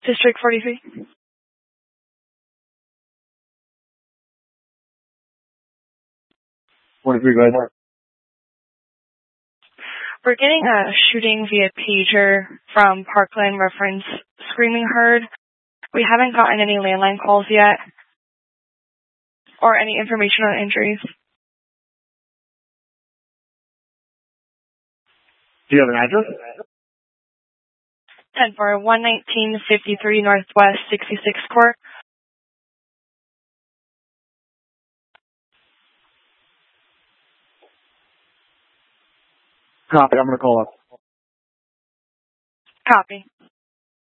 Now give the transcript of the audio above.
District 43. Go ahead. We're getting a shooting via pager from Parkland reference screaming heard. We haven't gotten any landline calls yet or any information on injuries. Do you have an address? 10 for 11953 Northwest 66 Court. Copy. I'm going to call up. Copy.